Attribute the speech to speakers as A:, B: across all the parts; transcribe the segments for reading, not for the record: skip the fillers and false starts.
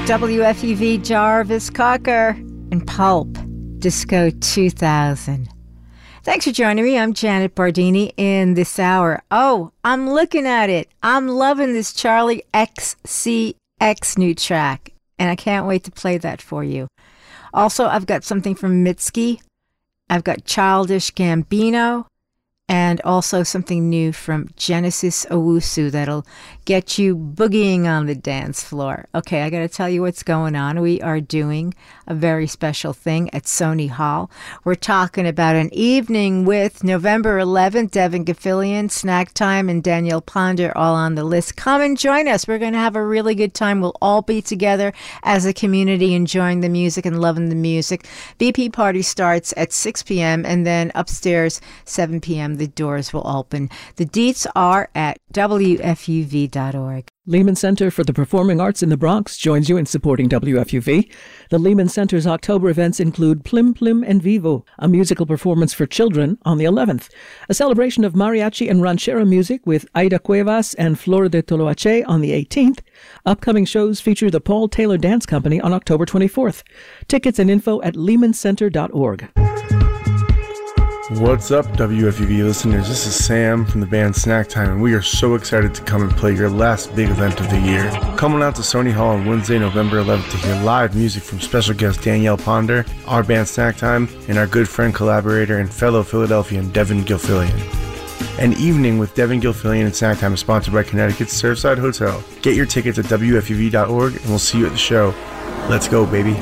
A: WFUV Jarvis Cocker and Pulp, Disco 2000. Thanks for joining me. I'm Janet Bardini in this hour. Oh, I'm looking at it. I'm loving this Charlie XCX new track, and I can't wait to play that for you. Also, I've got something from Mitski. I've got Childish Gambino, and also something new from Genesis Owusu that'll get you boogieing on the dance floor. Okay, I got to tell you what's going on. We are doing a very special thing at Sony Hall. We're talking about an evening with November 11th, Devin Gilfillian, Snack Time, and Danielle Ponder all on the list. Come and join us. We're going to have a really good time. We'll all be together as a community enjoying the music and loving the music. BP party starts at 6 p.m. and then upstairs, 7 p.m. the doors will open. The deets are at WFUV.org.
B: Lehman Center for the Performing Arts in the Bronx joins you in supporting WFUV. The Lehman Center's October events include Plim Plim and Vivo, a musical performance for children on the 11th, a celebration of mariachi and ranchera music with Aida Cuevas and Flor de Toloache on the 18th. Upcoming shows feature the Paul Taylor Dance Company on October 24th. Tickets and info at lehmancenter.org.
C: What's up, WFUV listeners? This is Sam from the band Snack Time, and we are so excited to come and play your last big event of the year. Come on out to Sony Hall on Wednesday, November 11th to hear live music from special guest Danielle Ponder, our band Snack Time, and our good friend, collaborator, and fellow Philadelphian Devin Gilfillian. An evening with Devin Gilfillian and Snack Time is sponsored by Connecticut's Surfside Hotel. Get your tickets at WFUV.org, and we'll see you at the show. Let's go, baby.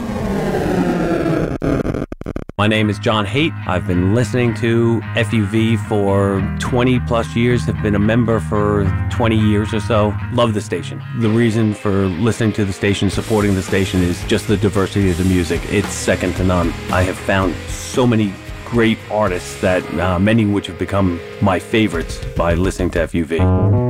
D: My name is John Haidt. I've been listening to FUV for 20 plus years. Have been a member for 20 years or so. Love the station. The reason for listening to the station, supporting the station, is just the diversity of the music. It's second to none. I have found so many great artists that many which have become my favorites by listening to FUV.